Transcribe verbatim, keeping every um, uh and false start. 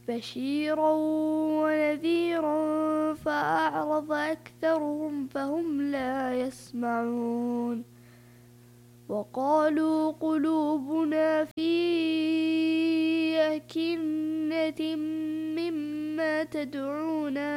بشيرا ونذيرا فأعرض أكثرهم فهم لا يسمعون وقالوا قلوبنا في أكنة مما تدعونا